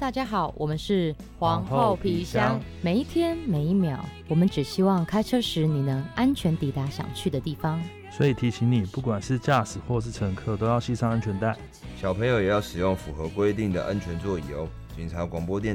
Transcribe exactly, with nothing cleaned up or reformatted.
大家好，我们是皇后皮箱， 每一天每一秒，我们只希望开车时你能安全抵达想去的地方。 所以提醒你，不管是驾驶或是乘客，都要系上安全带。 小朋友也要使用符合规定的安全座椅哦。警察广播电